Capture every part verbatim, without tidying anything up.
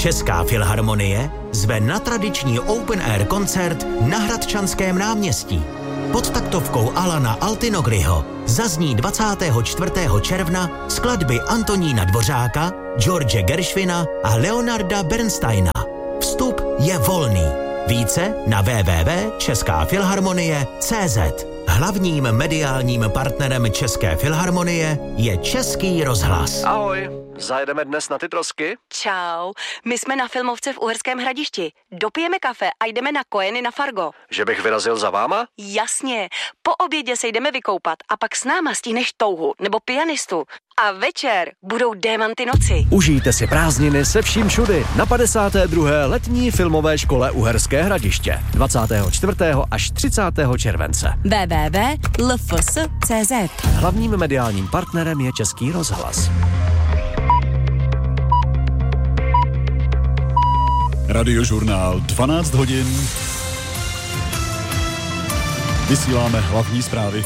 Česká filharmonie zve na tradiční open air koncert na Hradčanském náměstí. Pod taktovkou Alana Altinogriho zazní dvacátého čtvrtého června skladby Antonína Dvořáka, George Gershwina a Leonarda Bernsteina. Vstup je volný. Více na w w w tečka česká filharmonie tečka cé zet. Hlavním mediálním partnerem České filharmonie je Český rozhlas. Ahoj, zajedeme dnes na ty trosky? Čau, my jsme na filmovce v Uherském Hradišti. Dopijeme kafe a jdeme na Kojeny na Fargo. Že bych vyrazil za váma? Jasně, po obědě se jdeme vykoupat a pak s náma stihneš touhu nebo pianistu. A večer budou Démanty noci. Užijte si prázdniny se vším všudy na padesáté druhé letní filmové škole Uherské Hradiště dvacátého čtvrtého až třicátého července. w w w tečka l f s tečka c z. Hlavním mediálním partnerem je Český rozhlas. Radiožurnál dvanáct hodin. Vysíláme hlavní zprávy.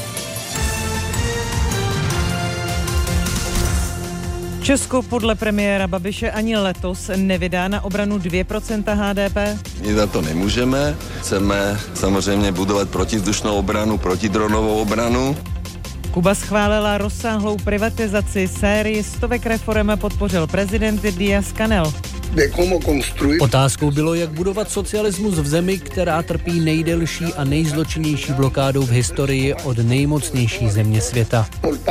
Česko podle premiéra Babiše ani letos nevydá na obranu dvě procenta H D P. My za to nemůžeme. Chceme samozřejmě budovat protizdušnou obranu, protidronovou obranu. Kuba schválila rozsáhlou privatizaci, sérii stovek reforem podpořil prezident Díaz-Canel. Otázkou bylo, jak budovat socialismus v zemi, která trpí nejdelší a nejzločinnější blokádou v historii od nejmocnější země světa.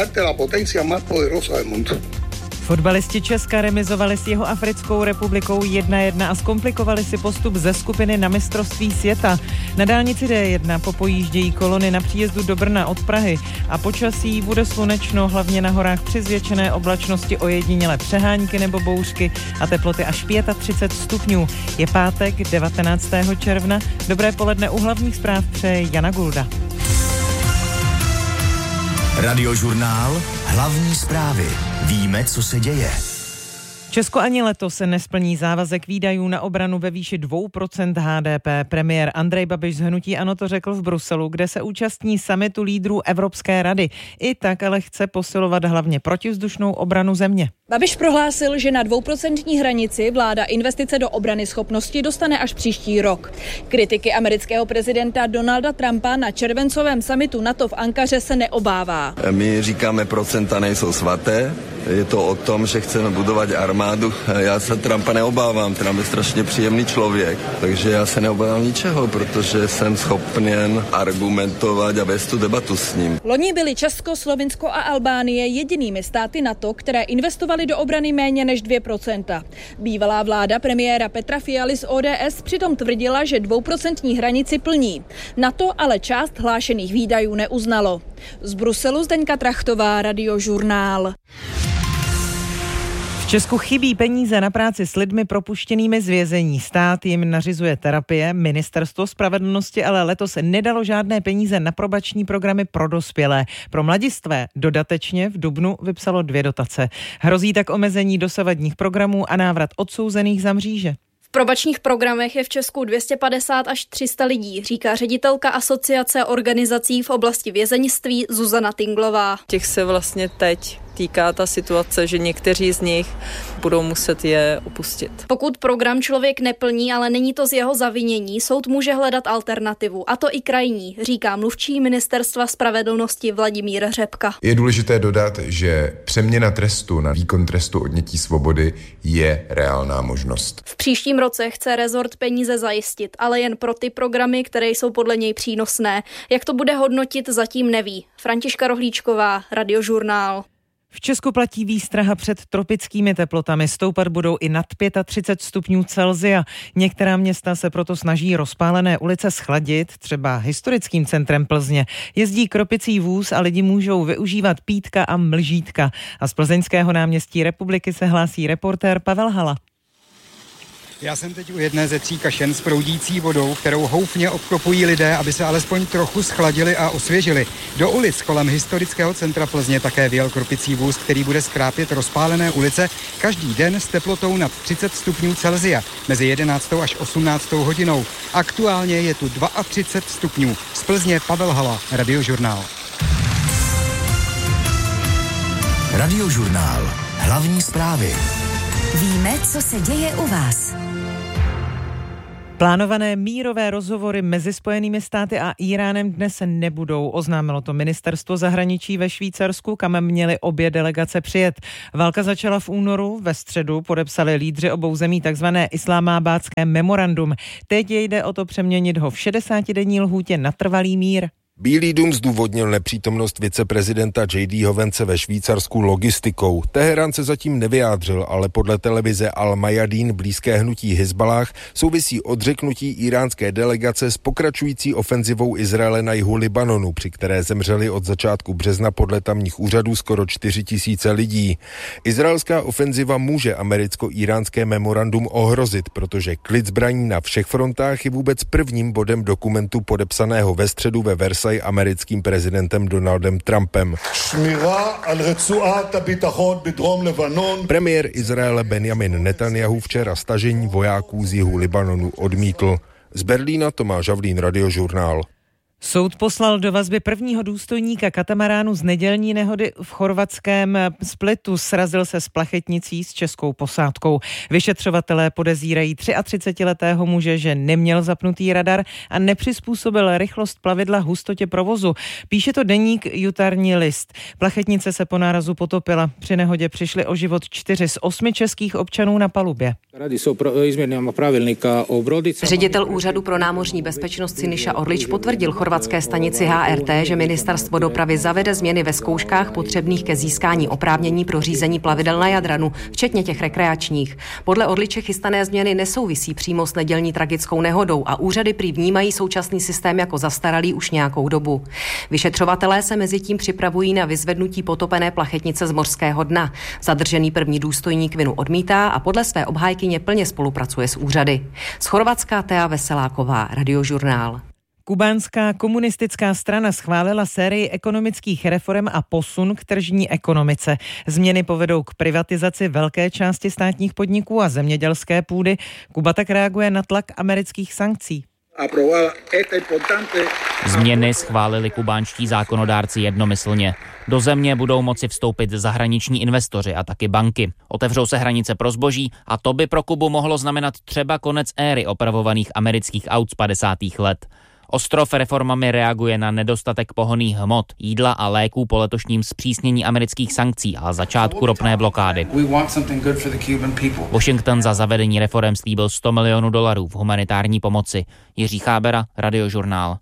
Fotbalisti Česka remizovali s Jihoafrickou republikou jedna jedna a zkomplikovali si postup ze skupiny na mistrovství světa. Na dálnici D jedna popojíždějí kolony na příjezdu do Brna od Prahy a počasí bude slunečno, hlavně na horách při zvětšené oblačnosti ojedinělé přehánky nebo bouřky a teploty až třicet pět stupňů. Je pátek devatenáctého června. Dobré poledne, u hlavních zpráv přeje Jana Gulda. Radiožurnál Hlavní zprávy. Víme, co se děje. Česko ani letos se nesplní závazek výdajů na obranu ve výši dvě procenta H D P. Premiér Andrej Babiš z hnutí ANO to řekl v Bruselu, kde se účastní summitu lídrů Evropské rady. I tak ale chce posilovat hlavně protivzdušnou obranu země. Babiš prohlásil, že na dvouprocentní hranici vláda investice do obrany schopnosti dostane až příští rok. Kritiky amerického prezidenta Donalda Trumpa na červencovém summitu NATO v Ankaře se neobává. My říkáme, procenta nejsou svaté. Je to o tom, že chceme budovat armádu. Já se Trumpa neobávám, Trump je strašně příjemný člověk, takže já se neobávám ničeho, protože jsem schopen argumentovat a vést tu debatu s ním. Loni byly Česko, Slovinsko a Albánie jedinými státy NATO, které investovaly do obrany méně než dvě procenta. Bývalá vláda premiéra Petra Fialy z O D S přitom tvrdila, že dvouprocentní hranici plní. NATO ale část hlášených výdajů neuznalo. Z Bruselu Zdeňka Trachtová, Radiožurnál. V Česku chybí peníze na práci s lidmi propuštěnými z vězení. Stát jim nařizuje terapie, ministerstvo spravedlnosti ale letos nedalo žádné peníze na probační programy pro dospělé. Pro mladistvé dodatečně v dubnu vypsalo dvě dotace. Hrozí tak omezení dosavadních programů a návrat odsouzených za mříže. V probačních programech je v Česku dvě stě padesát až tři sta lidí, říká ředitelka Asociace organizací v oblasti vězeňství Zuzana Tinglová. Těch se vlastně teď týká ta situace, že někteří z nich budou muset je opustit. Pokud program člověk neplní, ale není to z jeho zavinění, soud může hledat alternativu, a to i krajní, říká mluvčí ministerstva spravedlnosti Vladimír Řepka. Je důležité dodat, že přeměna trestu na výkon trestu odnětí svobody je reálná možnost. V příštím roce chce rezort peníze zajistit, ale jen pro ty programy, které jsou podle něj přínosné. Jak to bude hodnotit, zatím neví. Františka Rohlíčková, Radiožurnál. V Česku platí výstraha před tropickými teplotami. Stoupat budou i nad třicet pět stupňů Celsia. Některá města se proto snaží rozpálené ulice schladit, třeba historickým centrem Plzně. Jezdí kropicí vůz a lidi můžou využívat pítka a mlžítka. A z plzeňského náměstí Republiky se hlásí reportér Pavel Hala. Já jsem teď u jedné ze tří kašen s proudící vodou, kterou houfně obklopují lidé, aby se alespoň trochu schladili a osvěžili. Do ulic kolem historického centra Plzně také vyjel kropicí vůz, který bude skrápět rozpálené ulice každý den s teplotou nad třicet stupňů Celsia mezi jedenáctou až osmnáctou hodinou. Aktuálně je tu třicet dva stupňů. Z Plzně Pavel Hala, Radiožurnál. Radiožurnál. Hlavní zprávy. Víme, Víme, co se děje u vás. Plánované mírové rozhovory mezi Spojenými státy a Íránem dnes nebudou, oznámilo to ministerstvo zahraničí ve Švýcarsku, kam měly obě delegace přijet. Válka začala v únoru, ve středu podepsali lídři obou zemí takzvané islámábádské memorandum. Teď jde o to přeměnit ho v šedesátidenní lhůtě na trvalý mír. Bílý dům zdůvodnil nepřítomnost viceprezidenta J D Vance ve Švýcarsku logistikou. Teherán se zatím nevyjádřil, ale podle televize Al-Mayadin blízké hnutí Hizbalách souvisí odřeknutí íránské delegace s pokračující ofenzivou Izraele na jihu Libanonu, při které zemřeli od začátku března podle tamních úřadů skoro čtyři tisíce lidí. Izraelská ofenziva může americko-íránské memorandum ohrozit, protože klid zbraní na všech frontách je vůbec prvním bodem dokumentu podepsaného ve středu ve Versailles americkým prezidentem Donaldem Trumpem. Premiér Izraele Benjamin Netanyahu včera stažení vojáků z jihu Libanonu odmítl. Z Berlína Tomáš Havlín, Radiožurnál. Soud poslal do vazby prvního důstojníka katamaránu z nedělní nehody v chorvatském Splitu. Srazil se s plachetnicí s českou posádkou. Vyšetřovatelé podezírají třiatřicetiletého muže, že neměl zapnutý radar a nepřizpůsobil rychlost plavidla hustotě provozu. Píše to deník Jutarní list. Plachetnice se po nárazu potopila. Při nehodě přišli o život čtyři z osmi českých občanů na palubě. Ředitel Úřadu pro námořní bezpečnost Siniša Orlič potvrdil chorvatské stanici H R T, že ministerstvo dopravy zavede změny ve zkouškách potřebných ke získání oprávnění pro řízení plavidel na Jadranu, včetně těch rekreačních. Podle Orliče chystané změny nesouvisí přímo s nedělní tragickou nehodou a úřady prý vnímají současný systém jako zastaralý už nějakou dobu. Vyšetřovatelé se mezitím připravují na vyzvednutí potopené plachetnice z mořského dna. Zadržený první důstojník vinu odmítá a podle své obhájkyně plně spolupracuje s úřady. Z Chorvatska Tea Veseláková, Radiožurnál. Kubánská komunistická strana schválila sérii ekonomických reforem a posun k tržní ekonomice. Změny povedou k privatizaci velké části státních podniků a zemědělské půdy. Kuba tak reaguje na tlak amerických sankcí. Změny schválili kubánští zákonodárci jednomyslně. Do země budou moci vstoupit zahraniční investoři a taky banky. Otevřou se hranice pro zboží a to by pro Kubu mohlo znamenat třeba konec éry opravovaných amerických aut z padesátých let. Ostrov reformami reaguje na nedostatek pohonných hmot, jídla a léků po letošním zpřísnění amerických sankcí a začátku ropné blokády. Washington za zavedení reforem slíbil sto milionů dolarů v humanitární pomoci. Jiří Chábera, Radiožurnál.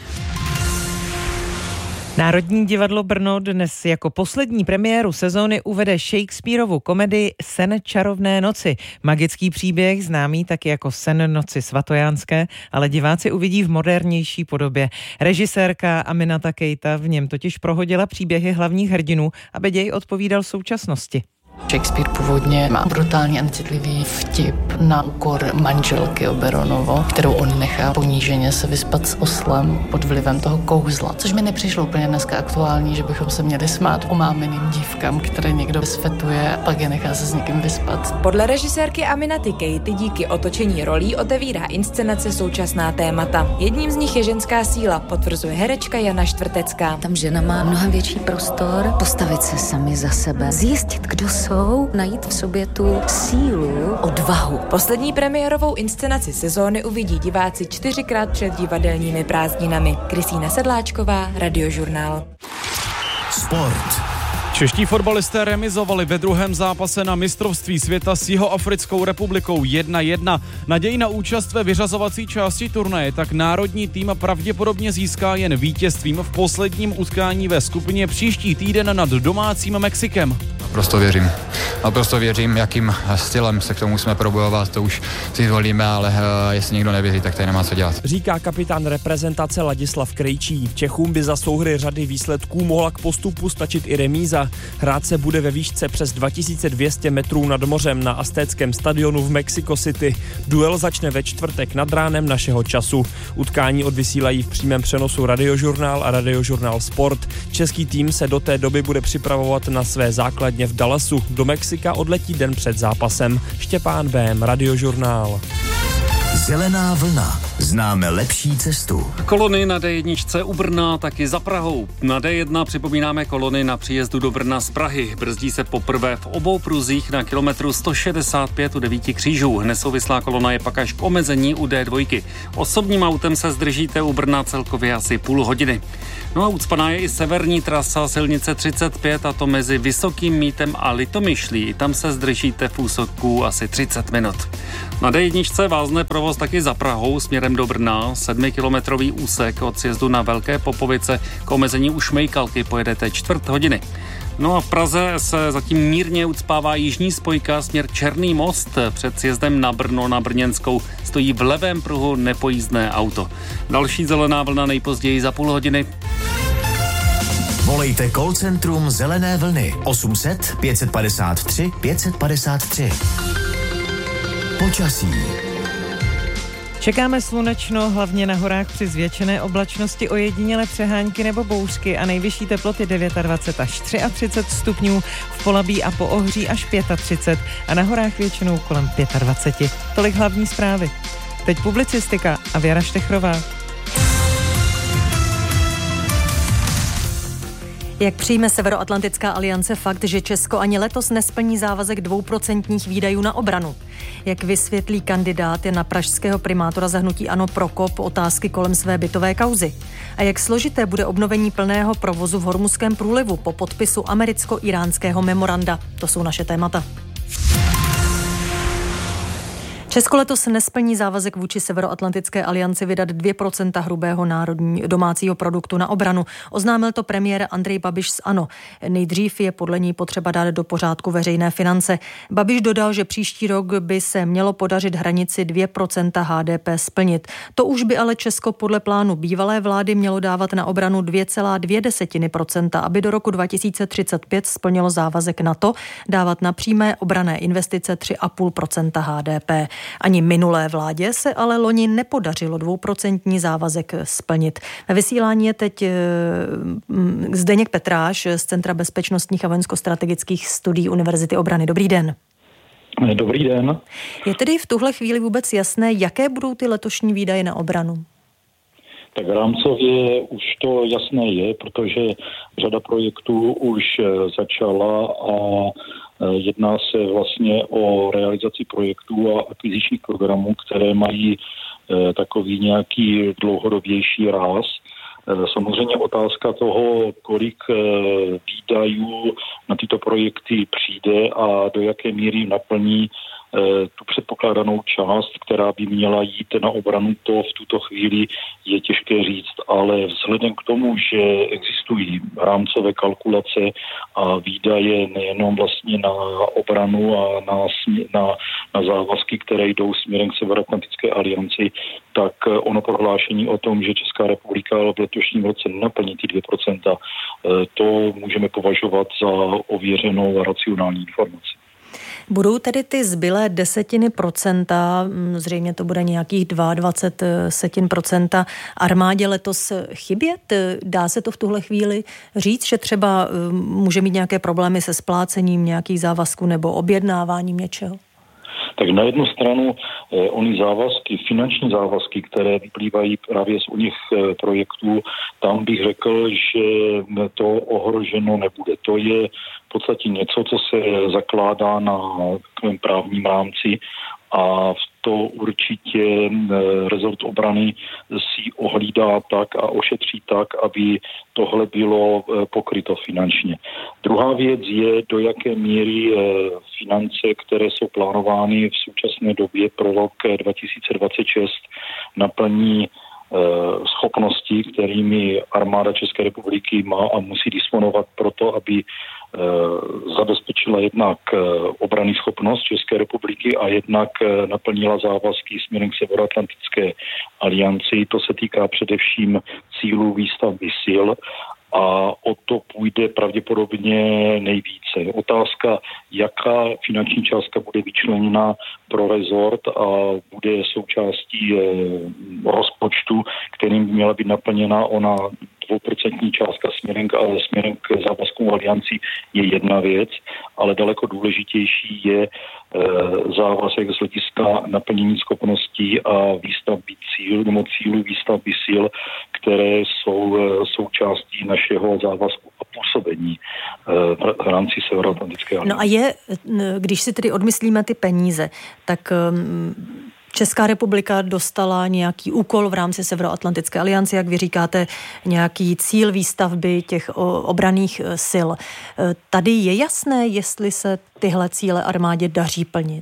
Národní divadlo Brno dnes jako poslední premiéru sezóny uvede Shakespearovu komedii Sen čarovné noci. Magický příběh, známý taky jako Sen noci svatojánské, ale diváci uvidí v modernější podobě. Režisérka Aminata Keita v něm totiž prohodila příběhy hlavních hrdinů, aby děj odpovídal současnosti. Shakespeare původně má brutálně necitlivý vtip na úkor manželky Oberonovo, kterou on nechá poníženě se vyspat s oslem pod vlivem toho kouzla. Což mi nepřišlo úplně dneska aktuální, že bychom se měli smát omámeným dívkám, které někdo svetuje a pak je nechá se s někým vyspat. Podle režisérky Aminaty Keity díky otočení rolí otevírá inscenace současná témata. Jedním z nich je ženská síla, potvrzuje herečka Jana Štvrtecká. Tam žena má mnohem větší prostor postavit se sami za sebe, zjistit, kdo jsou, najít v sobě tu sílu, odvahu. Poslední premiérovou inscenaci sezóny uvidí diváci čtyřikrát před divadelními prázdninami. Kristýna Sedláčková, Radiožurnál. Sport. Čeští fotbalisté remizovali ve druhém zápase na mistrovství světa s Jihoafrickou republikou jedna jedna. Naději na účast ve vyřazovací části turnaje tak národní tým pravděpodobně získá jen vítězstvím v posledním utkání ve skupině příští týden nad domácím Mexikem. Naprosto věřím. Naprosto věřím, jakým stylem se k tomu musíme probojovat, to už si zvolíme, ale uh, jestli někdo nevěří, tak tady nemá co dělat. Říká kapitán reprezentace Ladislav Krejčí. Čechům by za souhry řady výsledků mohla k postupu stačit i remíza. Hrát se bude ve výšce přes dva tisíce dvě stě metrů nad mořem na aztéckém stadionu v Mexico City. Duel začne ve čtvrtek nad ránem našeho času. Utkání odvysílají v přímém přenosu Radiožurnál a Radiožurnál Sport. Český tým se do té doby bude připravovat na své základně v Dallasu. Do Mexika odletí den před zápasem. Štěpán Bém, Radiožurnál. Zelená vlna. Známe lepší cestu. Kolony na dé jedna u Brna, taky za Prahou. Na dé jedna připomínáme kolony na příjezdu do Brna z Prahy. Brzdí se poprvé v obou pruzích na kilometru sto šedesát pět u devíti křížů. Nesouvislá kolona je pak až k omezení u dé dva. Osobním autem se zdržíte u Brna celkově asi půl hodiny. No a ucpaná je i severní trasa silnice třicet pět, a to mezi Vysokým Mítem a Litomyšlí. Tam se zdržíte v úseku asi třicet minut. Na dé jedna vázne provoz taky za Prahou směrem do Brna. Sedmikilometrový úsek od sjezdu na Velké Popovice k omezení u Šmejkalky pojedete čtvrt hodiny. No a v Praze se zatím mírně ucpává jižní spojka směr Černý most. Před sjezdem na Brno na Brněnskou stojí v levém pruhu nepojízdné auto. Další zelená vlna nejpozději za půl hodiny. Volejte call centrum Zelené vlny osm set pět padesát tři pět padesát tři. Počasí. Čekáme slunečno, hlavně na horách při zvětšené oblačnosti, ojedinělé přehánky nebo bouřky a nejvyšší teploty dvacet devět až třicet tři stupňů, v Polabí a Poohří až třicet pět a na horách většinou kolem dvacet pět. Tolik hlavní zprávy. Teď publicistika a Věra Štechrová. Jak přijme Severoatlantická aliance fakt, že Česko ani letos nesplní závazek dvouprocentních výdajů na obranu? Jak vysvětlí kandidát na pražského primátora za hnutí ANO Prokop otázky kolem své bytové kauzy? A jak složité bude obnovení plného provozu v Hormuzském průlivu po podpisu americko-iránského memoranda? To jsou naše témata. Česko letos nesplní závazek vůči Severoatlantické alianci vydat dvě procenta hrubého národní domácího produktu na obranu. Oznámil to premiér Andrej Babiš z ANO. Nejdřív je podle ní potřeba dát do pořádku veřejné finance. Babiš dodal, že příští rok by se mělo podařit hranici dvě procenta há dé pé splnit. To už by ale Česko podle plánu bývalé vlády mělo dávat na obranu dvě celá dvě procenta, aby do roku dva tisíce třicet pět splnilo závazek NATO dávat na přímé obranné investice tři celá pět procenta há dé pé. Ani minulé vládě se ale loni nepodařilo dvouprocentní závazek splnit. Ve vysílání je teď Zdeněk Petráš z Centra bezpečnostních a vojensko-strategických studií Univerzity obrany. Dobrý den. Dobrý den. Je tedy v tuhle chvíli vůbec jasné, jaké budou ty letošní výdaje na obranu? Tak rámcově už to jasné je, protože řada projektů už začala a jedná se vlastně o realizaci projektů a akvizičních programů, které mají takový nějaký dlouhodobější ráz. Samozřejmě otázka toho, kolik výdajů na tyto projekty přijde a do jaké míry naplní tu předpokládanou část, která by měla jít na obranu, to v tuto chvíli je těžké říct, ale vzhledem k tomu, že existují rámcové kalkulace a výdaje nejenom vlastně na obranu a na, na, na závazky, které jdou směrem k Severoatlantické alianci, tak ono prohlášení o tom, že Česká republika v letošním roce naplní ty dvě procenta, to můžeme považovat za ověřenou a racionální informaci. Budou tedy ty zbylé desetiny procenta, zřejmě to bude nějakých dvacet dva setin procenta, armádě letos chybět? Dá se to v tuhle chvíli říct, že třeba může mít nějaké problémy se splácením nějakých závazků nebo objednáváním něčeho? Tak na jednu stranu eh, ony závazky, finanční závazky, které vyplývají právě z u nich eh, projektů, tam bych řekl, že to ohroženo nebude. To je v podstatě něco, co se zakládá na takovém právním rámci a to určitě rezort obrany si ohlídá tak a ošetří tak, aby tohle bylo pokryto finančně. Druhá věc je, do jaké míry finance, které jsou plánovány v současné době pro rok dva tisíce dvacet šest, naplní schopnosti, kterými armáda České republiky má a musí disponovat proto, aby zabezpečila jednak obranný schopnost České republiky a jednak naplnila závazky směrem k Severoatlantické alianci. To se týká především cílů výstavby sil a o to půjde pravděpodobně nejvíce. Otázka, jaká finanční částka bude vyčleněna pro rezort a bude součástí rozpočtu, kterým by měla být naplněna ona dvouprocentní částka směrem k, směrem k závazkům aliancí je jedna věc, ale daleko důležitější je závazek z hlediska naplnění schopností a výstavby cíl, nebo cílů výstavby sil, které jsou součástí našeho závazku a působení v rámci Severoatlantické aliance. No a je, když si tedy odmyslíme ty peníze, tak Česká republika dostala nějaký úkol v rámci Severoatlantické aliance, jak vy říkáte, nějaký cíl výstavby těch obranných sil. Tady je jasné, jestli se tyhle cíle armádě daří plnit?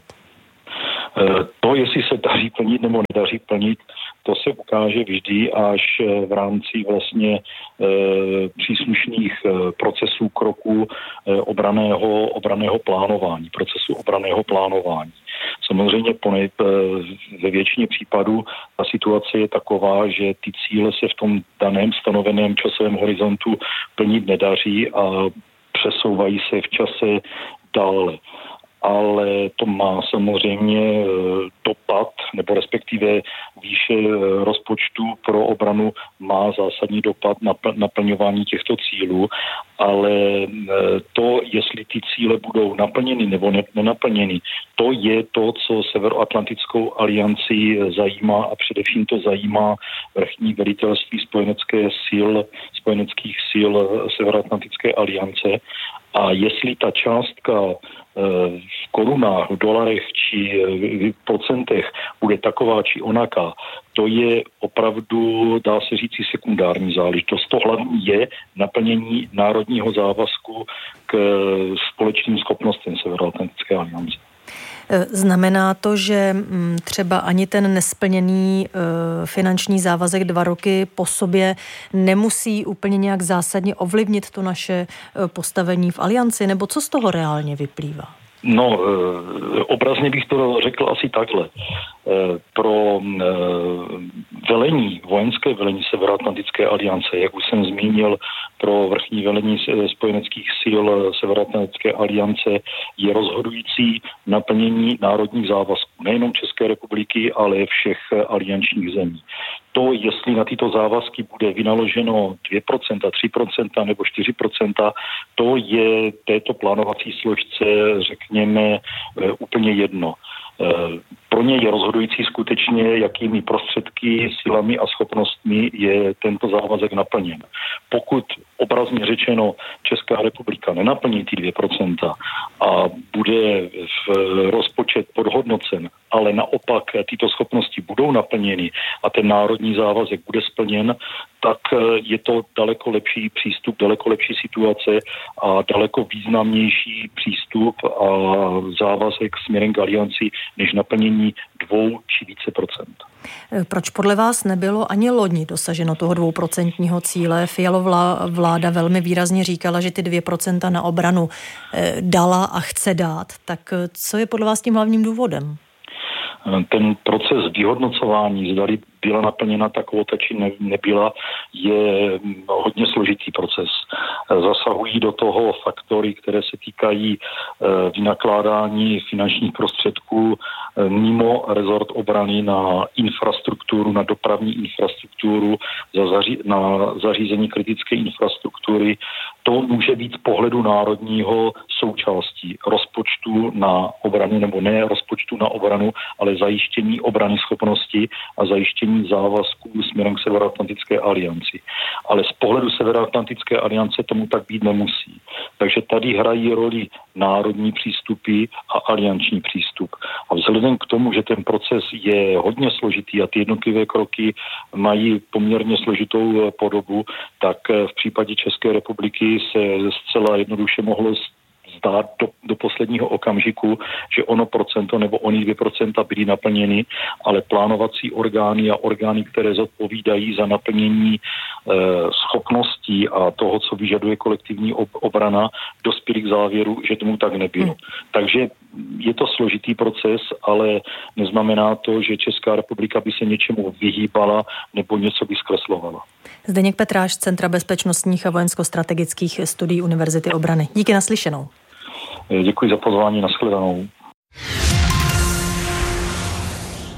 To, jestli se daří plnit nebo nedaří plnit, to se ukáže vždy až v rámci vlastně e, příslušných e, procesů kroků e, obraného, obraného plánování, procesu obraného plánování. Samozřejmě e, ve většině případů ta situace je taková, že ty cíle se v tom daném stanoveném časovém horizontu plnit nedaří a přesouvají se v čase dále. Ale to má samozřejmě dopad, nebo respektive výše rozpočtu pro obranu má zásadní dopad na naplňování těchto cílů, ale to, jestli ty cíle budou naplněny nebo nenaplněny, to je to, co Severoatlantickou alianci zajímá a především to zajímá vrchní velitelství spojenecké sil, spojeneckých sil Severoatlantické aliance. A jestli ta částka v korunách, v dolarech či v procentech bude taková či onaká, to je opravdu, dá se říct, sekundární záležitost. To hlavní je naplnění národního závazku k společným schopnostem Severoatlantické aliance. Znamená to, že třeba ani ten nesplněný finanční závazek dva roky po sobě nemusí úplně nějak zásadně ovlivnit to naše postavení v alianci, nebo co z toho reálně vyplývá? No, obrazně bych to řekl asi takhle. Pro velení, vojenské velení Severoatlantické aliance, jak už jsem zmínil, pro vrchní velení spojeneckých sil Severoatlantické aliance je rozhodující naplnění národních závazků, nejenom České republiky, ale všech aliančních zemí. To, jestli na tyto závazky bude vynaloženo dvě procenta, tři procenta nebo čtyři procenta, to je této plánovací složce, řekněme, úplně jedno. Pro ně je rozhodující skutečně, jakými prostředky, silami a schopnostmi je tento závazek naplněn. Pokud obrazně řečeno Česká republika nenaplní ty dvě procenta a bude v rozpočet podhodnocen, ale naopak tyto schopnosti budou naplněny a ten národní závazek bude splněn, tak je to daleko lepší přístup, daleko lepší situace a daleko významnější přístup a závazek směrem k alianci, než naplnění dvou či více procent. Proč podle vás nebylo ani loni dosaženo toho dvouprocentního cíle? Fialova vláda velmi výrazně říkala, že ty dvě procenta na obranu dala a chce dát. Tak co je podle vás tím hlavním důvodem? Ten proces vyhodnocování, zdali byla naplněna ta kvota, či ne, nebyla, je hodně složitý proces. Zasahují do toho faktory, které se týkají vynakládání finančních prostředků mimo rezort obrany na infrastrukturu, na dopravní infrastrukturu, na zařízení kritické infrastruktury. To může být z pohledu národního součástí rozpočtu na obranu, nebo ne rozpočtu na obranu, ale zajištění obrany schopnosti a zajištění závazků směrem k Severoatlantické alianci. Ale z pohledu Severoatlantické aliance tomu tak být nemusí. Takže tady hrají roli národní přístupy a alianční přístup. A vzhledem k tomu, že ten proces je hodně složitý a ty jednotlivé kroky mají poměrně složitou podobu, tak v případě České republiky se zcela jednoduše mohlo zdát do, do posledního okamžiku, že ono procento nebo oni dvě procenta byly naplněny, ale plánovací orgány a orgány, které zodpovídají za naplnění e, schopností a toho, co vyžaduje kolektivní ob, obrana, dospěli k závěru, že tomu tak nebylo. Hmm. Takže je to složitý proces, ale neznamená to, že Česká republika by se něčemu vyhýbala nebo něco by zkreslovala. Zdeněk Petráš z Centra bezpečnostních a vojensko-strategických studií Univerzity obrany. Díky, naslyšenou. Děkuji za pozvání, nashledanou.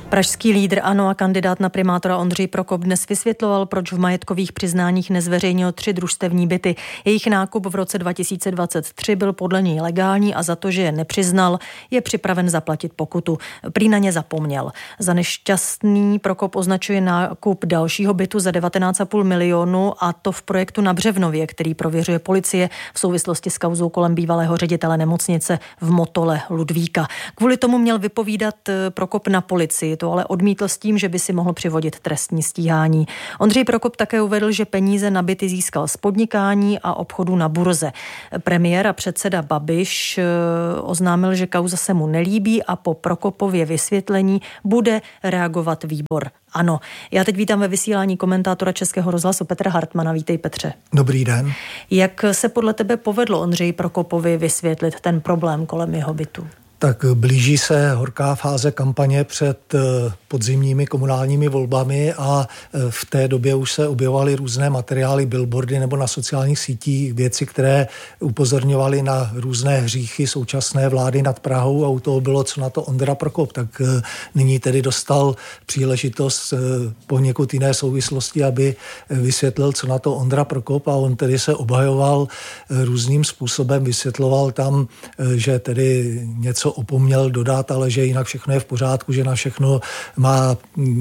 Pražský lídr ANO a kandidát na primátora Ondřej Prokop dnes vysvětloval, proč v majetkových přiznáních nezveřejnil tři družstevní byty. Jejich nákup v roce dva tisíce dvacet tři byl podle něj legální a za to, že je nepřiznal, je připraven zaplatit pokutu. Prý na ně zapomněl. Za nešťastný Prokop označuje nákup dalšího bytu za devatenáct celá pět milionu a to v projektu na Břevnově, který prověřuje policie v souvislosti s kauzou kolem bývalého ředitele nemocnice v Motole Ludvíka. Kvůli tomu měl vypovídat Prokop na policii, to ale odmítl s tím, že by si mohl přivodit trestní stíhání. Ondřej Prokop také uvedl, že peníze na byty získal z podnikání a obchodu na burze. Premiér a předseda Babiš oznámil, že kauza se mu nelíbí a po Prokopově vysvětlení bude reagovat výbor. Ano, já teď vítám ve vysílání komentátora Českého rozhlasu Petra Hartmana. Vítej, Petře. Dobrý den. Jak se podle tebe povedlo Ondřeji Prokopovi vysvětlit ten problém kolem jeho bytu? Tak blíží se horká fáze kampaně před podzimními komunálními volbami a v té době už se objevovaly různé materiály, billboardy nebo na sociálních sítích, věci, které upozorňovaly na různé hříchy současné vlády nad Prahou a u toho bylo, co na to Ondra Prokop. Tak nyní tedy dostal příležitost poněkud jiné souvislosti, aby vysvětlil, co na to Ondra Prokop, a on tedy se obhajoval různým způsobem, vysvětloval tam, že tedy něco opomněl dodat, ale že jinak všechno je v pořádku, že na všechno má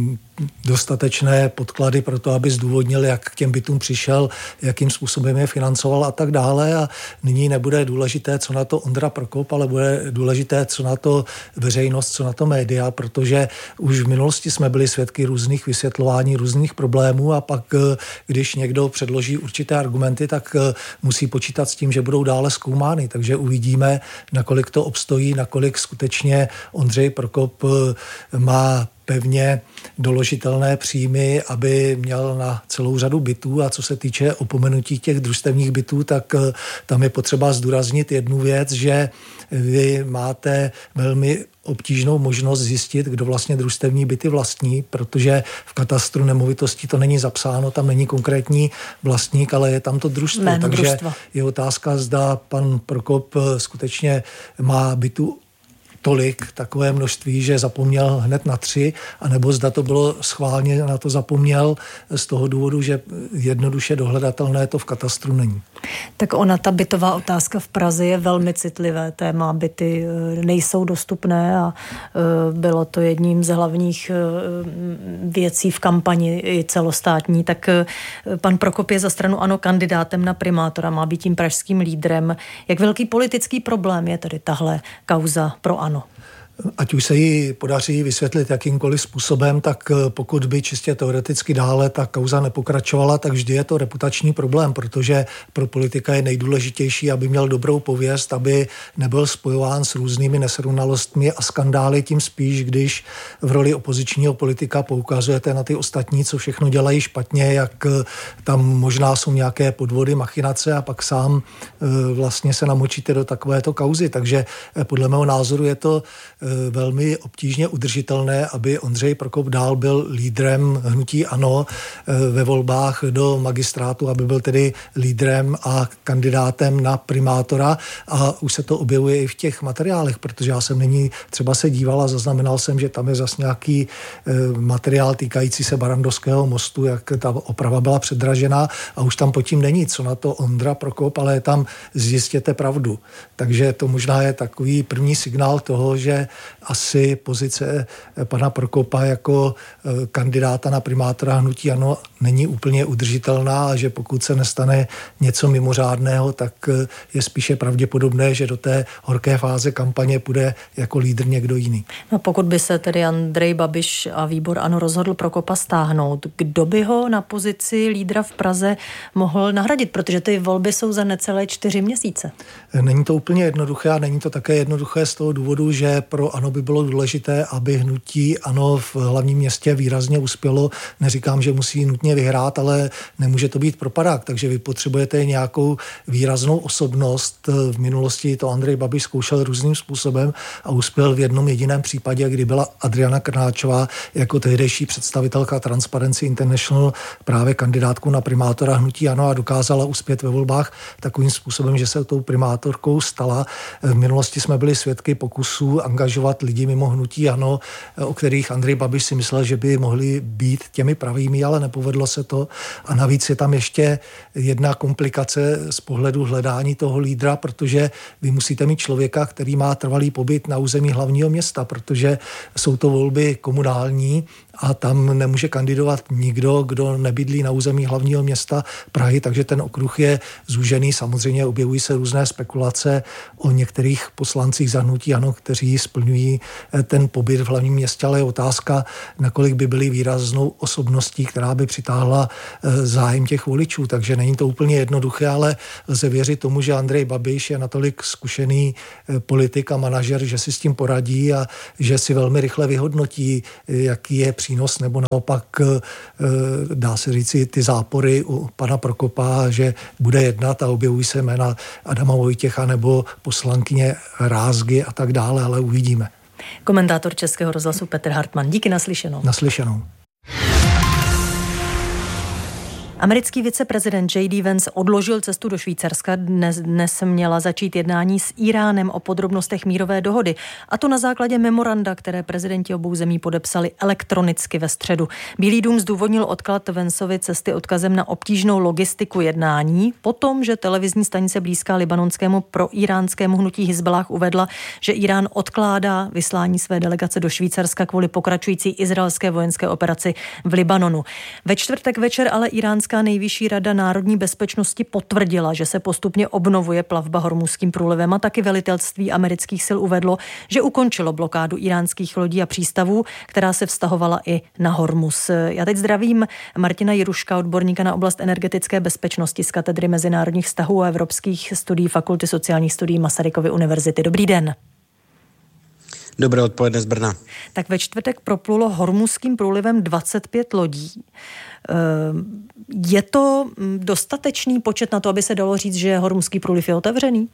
dostatečné podklady pro to, aby zdůvodnil, jak k těm bytům přišel, jakým způsobem je financoval a tak dále. A nyní nebude důležité, co na to Ondra Prokop, ale bude důležité, co na to veřejnost, co na to média, protože už v minulosti jsme byli svědky různých vysvětlování, různých problémů a pak, když někdo předloží určité argumenty, tak musí počítat s tím, že budou dále zkoumány. Takže uvidíme, nakolik to obstojí, nakolik skutečně Ondřej Prokop má pevně doložitelné příjmy, aby měl na celou řadu bytů. A co se týče opomenutí těch družstevních bytů, tak tam je potřeba zdůraznit jednu věc, že vy máte velmi obtížnou možnost zjistit, kdo vlastně družstevní byty vlastní, protože v katastru nemovitostí to není zapsáno, tam není konkrétní vlastník, ale je tam to družstvo. Jméno Takže družstva. je otázka, zda pan Prokop skutečně má bytu tolik, takové množství, že zapomněl hned na tři, anebo zda to bylo schválně, na to zapomněl z toho důvodu, že jednoduše dohledatelné to v katastru není. Tak ona, ta bytová otázka v Praze je velmi citlivé téma. Byty nejsou dostupné a bylo to jedním z hlavních věcí v kampani i celostátní. Tak pan Prokop je za stranu ANO kandidátem na primátora, má být tím pražským lídrem. Jak velký politický problém je tedy tahle kauza pro ANO? Ať už se jí podaří vysvětlit jakýmkoliv způsobem, tak pokud by čistě teoreticky dále ta kauza nepokračovala, tak vždy je to reputační problém, protože pro politika je nejdůležitější, aby měl dobrou pověst, aby nebyl spojován s různými nesrovnalostmi a skandály, tím spíš, když v roli opozičního politika poukazujete na ty ostatní, co všechno dělají špatně, jak tam možná jsou nějaké podvody, machinace a pak sám vlastně se namočíte do takovéto kauzy. Takže podle mého názoru je to velmi obtížně udržitelné, aby Ondřej Prokop dál byl lídrem hnutí ANO ve volbách do magistrátu, aby byl tedy lídrem a kandidátem na primátora, a už se to objevuje i v těch materiálech, protože já jsem nyní třeba se díval a zaznamenal jsem, že tam je zase nějaký materiál týkající se Barandovského mostu, jak ta oprava byla předražená, a už tam pod tím není, co na to Ondra Prokop, ale je tam zjistěte pravdu. Takže to možná je takový první signál toho, že asi pozice pana Prokopa jako kandidáta na primátora hnutí ANO není úplně udržitelná a že pokud se nestane něco mimořádného, tak je spíše pravděpodobné, že do té horké fáze kampaně půjde jako lídr někdo jiný. No, pokud by se tedy Andrej Babiš a výbor ANO rozhodl Prokopa stáhnout, kdo by ho na pozici lídra v Praze mohl nahradit? Protože ty volby jsou za necelé čtyři měsíce. Není to úplně jednoduché a není to také jednoduché z toho důvodu, že pro ANO by bylo důležité, aby hnutí ANO v hlavním městě výrazně uspělo. Neříkám, že musí nutně vyhrát, ale nemůže to být propadák, takže vy potřebujete nějakou výraznou osobnost. V minulosti to Andrej Babiš zkoušel různým způsobem a uspěl v jednom jediném případě, kdy byla Adriana Krnáčová jako tehdejší představitelka Transparency International právě kandidátku na primátora hnutí ANO a dokázala uspět ve volbách takovým způsobem, že se tou primátorkou stala. V minulosti jsme byli svědky pokusů angažovat angažovat lidi mimo hnutí ANO, o kterých Andrej Babiš si myslel, že by mohli být těmi pravými, ale nepovedlo se to. A navíc je tam ještě jedna komplikace z pohledu hledání toho lídra, protože vy musíte mít člověka, který má trvalý pobyt na území hlavního města, protože jsou to volby komunální a tam nemůže kandidovat nikdo, kdo nebydlí na území hlavního města Prahy, takže ten okruh je zúžený. Samozřejmě objevují se různé spekulace o některých poslancích za hnutí ANO, kteří splňují ten pobyt v hlavním městě, ale je otázka, nakolik by byli výraznou osobností, která by přitáhla zájem těch voličů. Takže není to úplně jednoduché, ale lze věřit tomu, že Andrej Babiš je natolik zkušený politik a manažer, že si s tím poradí a že si velmi rychle vyhodnotí, jaký je přínos, nebo naopak dá se říci ty zápory u pana Prokopa, že bude jednat a objevují se jména Adama Vojtěcha nebo poslankyně Rázgy a tak dále, ale uvidíme. Komentátor Českého rozhlasu Petr Hartmann. Díky, naslyšenou. Naslyšenou. Americký viceprezident J D Vance odložil cestu do Švýcarska. Dnes, dnes měla začít jednání s Íránem o podrobnostech mírové dohody. A to na základě memoranda, které prezidenti obou zemí podepsali elektronicky ve středu. Bílý dům zdůvodnil odklad Vanceovy cesty odkazem na obtížnou logistiku jednání. Potom, že televizní stanice blízká libanonskému proíránskému hnutí Hizballáh uvedla, že Írán odkládá vyslání své delegace do Švýcarska kvůli pokračující izraelské vojenské operaci v Libanonu. Ve čtvrtek večer ale Írán Nejvyšší rada národní bezpečnosti potvrdila, že se postupně obnovuje plavba Hormuzským průlivem a taky velitelství amerických sil uvedlo, že ukončilo blokádu íránských lodí a přístavů, která se vztahovala i na Hormuz. Já teď zdravím Martina Jiruška, odborníka na oblast energetické bezpečnosti z katedry mezinárodních vztahů a evropských studií Fakulty sociálních studií Masarykovy univerzity. Dobrý den. Dobré odpoledne z Brna. Tak ve čtvrtek proplulo Hormuzským průlivem dvacet pět lodí. Je to dostatečný počet na to, aby se dalo říct, že Hormuzský průliv je otevřený?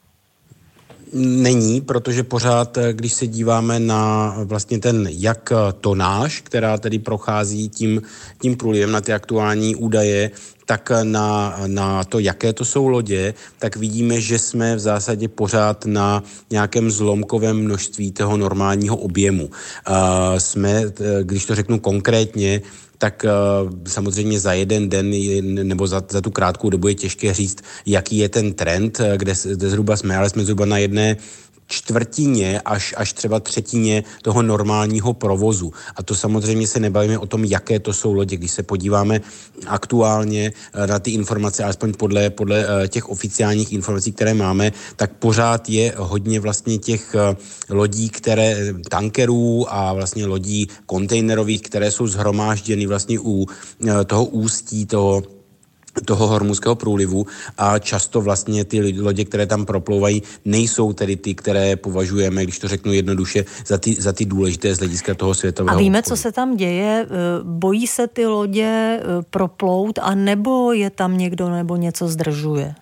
Není, protože pořád, když se díváme na vlastně ten jak tonáž, která tedy prochází tím, tím průlivem, na ty aktuální údaje, tak na, na to, jaké to jsou lodě, tak vidíme, že jsme v zásadě pořád na nějakém zlomkovém množství toho normálního objemu. Uh, jsme, když to řeknu konkrétně, tak uh, samozřejmě za jeden den je, nebo za, za tu krátkou dobu je těžké říct, jaký je ten trend, kde, kde zhruba jsme, ale jsme zhruba na jedné čtvrtině až, až třeba třetině toho normálního provozu. A to samozřejmě se nebavíme o tom, jaké to jsou lodě. Když se podíváme aktuálně na ty informace, alespoň podle, podle těch oficiálních informací, které máme, tak pořád je hodně vlastně těch lodí, které, tankerů a vlastně lodí kontejnerových, které jsou shromážděny vlastně u toho ústí, toho toho Hormuzského průlivu a často vlastně ty lodě, které tam proplouvají, nejsou tedy ty, které považujeme, když to řeknu jednoduše, za ty, za ty důležité z hlediska toho světového. A víme, obchodu. Co se tam děje? Bojí se ty lodě proplout a nebo je tam někdo nebo něco zdržuje?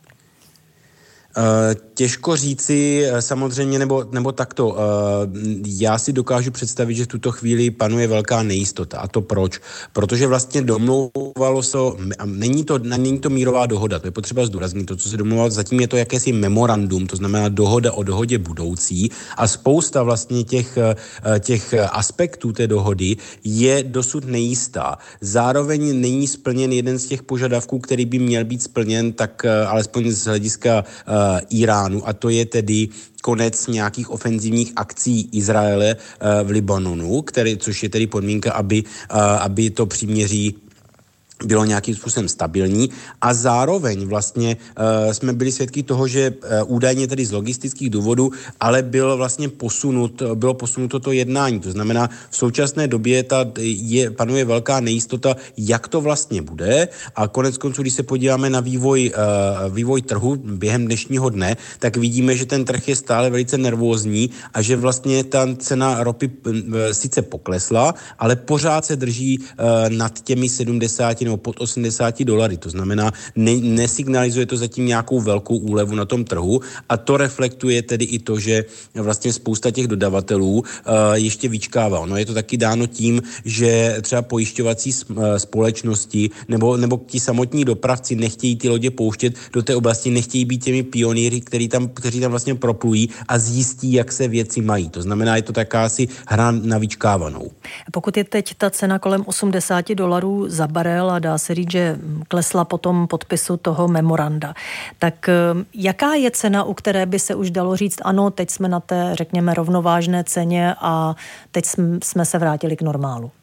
Těžko říci samozřejmě, nebo, nebo takto. Já si dokážu představit, že v tuto chvíli panuje velká nejistota. A to proč? Protože vlastně domlouvalo se, není to, není to mírová dohoda, to je potřeba zdůraznit. To, co se domlouvalo, zatím je to jakési memorandum, to znamená dohoda o dohodě budoucí a spousta vlastně těch, těch aspektů té dohody je dosud nejistá. Zároveň není splněn jeden z těch požadavků, který by měl být splněn, tak alespoň z hlediska Iránu, a to je tedy konec nějakých ofenzivních akcí Izraele v Libanonu, který, což je tedy podmínka, aby, aby to příměří bylo nějakým způsobem stabilní a zároveň vlastně uh, jsme byli svědky toho, že uh, údajně tedy z logistických důvodů, ale bylo vlastně posunut, bylo posunuto to jednání. To znamená, v současné době ta je, panuje velká nejistota, jak to vlastně bude a konec konců, když se podíváme na vývoj, uh, vývoj trhu během dnešního dne, tak vidíme, že ten trh je stále velice nervózní a že vlastně ta cena ropy uh, sice poklesla, ale pořád se drží uh, nad těmi sedmdesáti nebo pod osmdesáti dolary. To znamená, ne, nesignalizuje to zatím nějakou velkou úlevu na tom trhu a to reflektuje tedy i to, že vlastně spousta těch dodavatelů uh, ještě vyčkává. No je to taky dáno tím, že třeba pojišťovací společnosti nebo, nebo ti samotní dopravci nechtějí ty lodě pouštět do té oblasti, nechtějí být těmi pionýry, kteří tam, kteří tam vlastně proplují a zjistí, jak se věci mají. To znamená, je to taká asi hra na vyčkávanou. Pokud je teď ta cena kolem osmdesáti dolarů za barel a dá se říct, že klesla po tom podpisu toho memoranda, tak jaká je cena, u které by se už dalo říct, ano, teď jsme na té, řekněme, rovnovážné ceně a teď jsme se vrátili k normálu?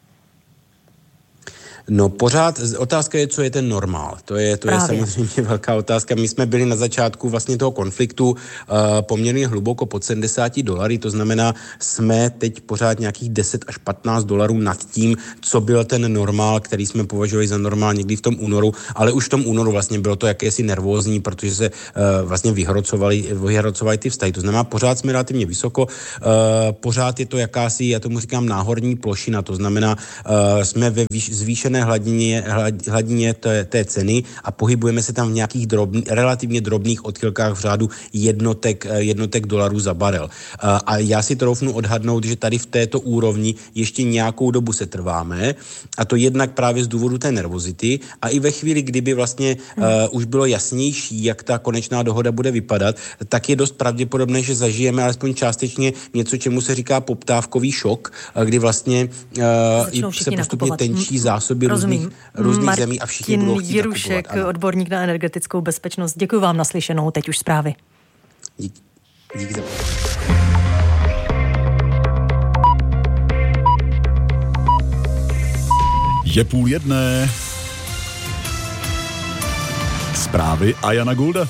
No pořád, otázka je, co je ten normál. To je, to je samozřejmě velká otázka. My jsme byli na začátku vlastně toho konfliktu uh, poměrně hluboko pod sedmdesáti dolary, to znamená, jsme teď pořád nějakých deset až patnáct dolarů nad tím, co byl ten normál, který jsme považovali za normál někdy v tom únoru, ale už v tom únoru vlastně bylo to jakési nervózní, protože se uh, vlastně vyhrocovali, vyhrocovali ty vztahy. To znamená, pořád jsme relativně vysoko, uh, pořád je to jakási, já tomu říkám, náhorní plošina, to znamená, uh, jsme ve výš, zvýšené hladině, hladině té, té ceny a pohybujeme se tam v nějakých drobný, relativně drobných odchylkách v řádu jednotek, jednotek dolarů za barel. A já si troufnu odhadnout, že tady v této úrovni ještě nějakou dobu se trváme a to jednak právě z důvodu té nervozity a i ve chvíli, kdyby vlastně hmm. uh, už bylo jasnější, jak ta konečná dohoda bude vypadat, tak je dost pravděpodobné, že zažijeme alespoň částečně něco, čemu se říká poptávkový šok, kdy vlastně uh, se postupně tenčí zásoby různých, různých zemí a všichni budou chtít Jirušek, nakupovat. Odborník na energetickou bezpečnost. Děkuji vám, naslyšenou, teď už zprávy. Díky. Díky za Je půl jedné. Zprávy a Jana Gulda.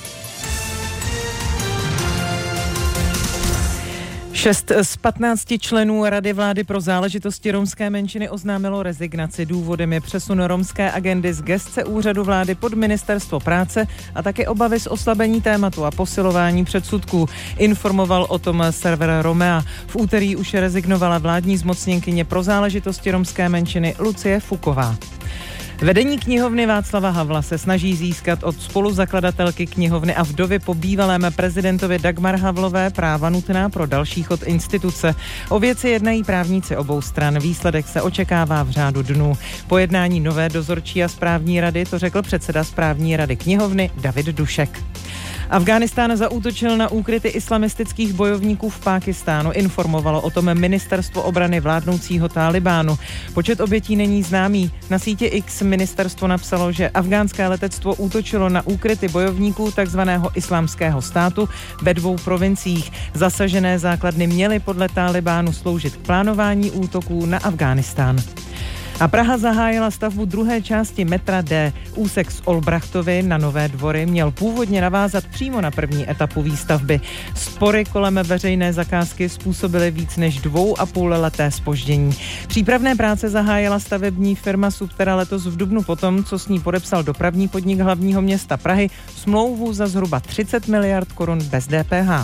Šest z patnácti členů Rady vlády pro záležitosti romské menšiny oznámilo rezignaci. Důvodem je přesun romské agendy z gesce úřadu vlády pod Ministerstvo práce a také obavy z oslabení tématu a posilování předsudků. Informoval o tom server Romea. V úterý už rezignovala vládní zmocněnkyně pro záležitosti romské menšiny Lucie Fuková. Vedení knihovny Václava Havla se snaží získat od spoluzakladatelky knihovny a vdovy po bývalém prezidentovi Dagmar Havlové práva nutná pro další chod instituce. O věci jednají právníci obou stran. Výsledek se očekává v řádu dnů. Po jednání nové dozorčí a správní rady to řekl předseda správní rady knihovny David Dušek. Afghánistán zaútočil na úkryty islamistických bojovníků v Pákistánu. Informovalo o tom ministerstvo obrany vládnoucího Tálibánu. Počet obětí není známý. Na sítě X ministerstvo napsalo, že afgánské letectvo útočilo na úkryty bojovníků takzvaného islámského státu ve dvou provinciích. Zasažené základny měly podle Tálibánu sloužit k plánování útoků na Afghánistán. A Praha zahájila stavbu druhé části metra D. Úsek z Olbrachtovy na Nové Dvory měl původně navázat přímo na první etapu výstavby. Spory kolem veřejné zakázky způsobily víc než dvou a půl leté zpoždění. Přípravné práce zahájila stavební firma Subtera letos v dubnu potom, co s ní podepsal dopravní podnik hlavního města Prahy smlouvu za zhruba třicet miliard korun bez D P H.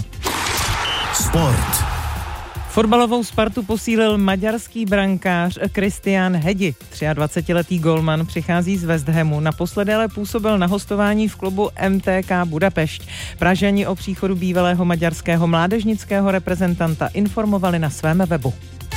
Sport. Fotbalovou Spartu posílil maďarský brankář Kristián Hedi. dvacetiletý golman přichází z West Hamu. Naposledy ale působil na hostování v klubu M T K Budapešť. Pražani o příchodu bývalého maďarského mládežnického reprezentanta informovali na svém webu.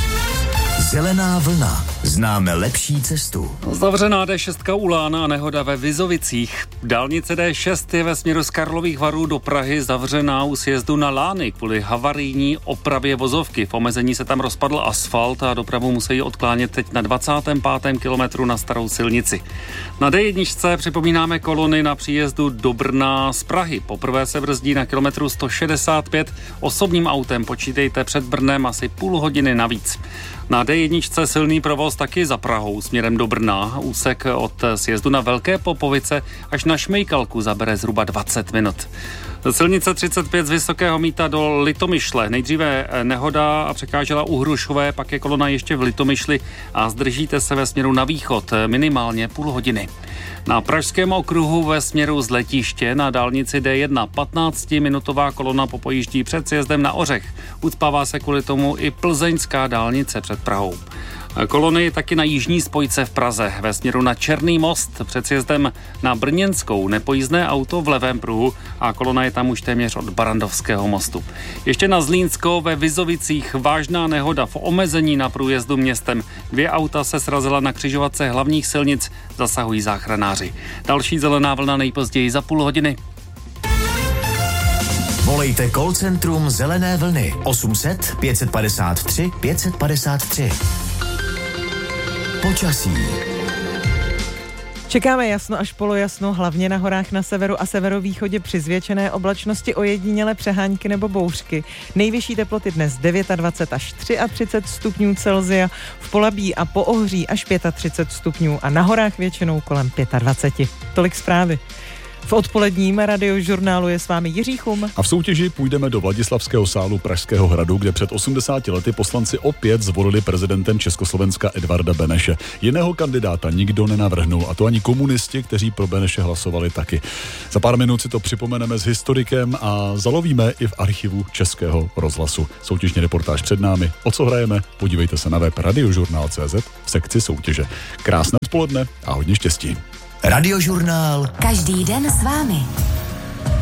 Zelená vlna. Známe lepší cestu. Zavřená D šest u Lána a nehoda ve Vizovicích. Dálnice D šest je ve směru z Karlových Varů do Prahy zavřená u sjezdu na Lány kvůli havarijní opravě vozovky. V omezení se tam rozpadl asfalt a dopravu musí odklánět teď na dvacátém pátém kilometru na starou silnici. Na D jedna připomínáme kolony na příjezdu do Brna z Prahy. Poprvé se brzdí na kilometru sto šedesát pět. Osobním autem počítejte před Brnem asi půl hodiny navíc. Na D jedna silný provoz taky za Prahou směrem do Brna. Úsek od sjezdu na Velké Popovice až na Šmejkalku zabere zhruba dvacet minut. Silnice třicet pět z Vysokého Mýta do Litomyšle. Nejdříve nehoda a překážela u Hrušové, pak je kolona ještě v Litomyšli a zdržíte se ve směru na východ minimálně půl hodiny. Na Pražském okruhu ve směru z letiště na dálnici D jedna patnáctiminutová kolona popojíždí před sjezdem na Ořech. Ucpává se kvůli tomu i plzeňská dálnice před Prahou. Kolony taky na jižní spojce v Praze. Ve směru na Černý most před sjezdem na Brněnskou nepojízdné auto v levém pruhu a kolona je tam už téměř od Barandovského mostu. Ještě na Zlínsko ve Vizovicích vážná nehoda v omezení na průjezdu městem. Dvě auta se srazila na křižovatce hlavních silnic, zasahují záchranáři. Další zelená vlna nejpozději za půl hodiny. Volejte call centrum Zelené vlny osm set pět padesát tři pět padesát tři. Počasí. Čekáme jasno až polojasno, hlavně na horách na severu a severovýchodě při zvětšené oblačnosti, ojedinělé přehánky nebo bouřky. Nejvyšší teploty dnes dvacet devět až třicet tři stupňů Celsia, v Polabí a Poohří až třicet pět stupňů a na horách většinou kolem dvacet pět. Tolik zprávy. V odpoledním radiožurnálu je s vámi Jiří Chum. A v soutěži půjdeme do Vladislavského sálu Pražského hradu, kde před osmdesáti lety poslanci opět zvolili prezidentem Československa Edvarda Beneše. Jiného kandidáta nikdo nenavrhnul, a to ani komunisti, kteří pro Beneše hlasovali taky. Za pár minut si to připomeneme s historikem a zalovíme i v archivu Českého rozhlasu. Soutěžní reportáž před námi. O co hrajeme? Podívejte se na web radiožurnál tečka cé zet v sekci soutěže. Krásné odpoledne a hodně štěstí. Radiožurnál. Každý den s vámi.